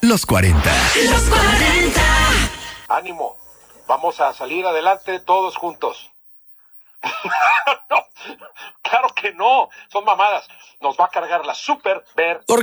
Los 40. Los 40. Ánimo, vamos a salir adelante todos juntos. No, claro que no, son mamadas. Nos va a cargar la super ver.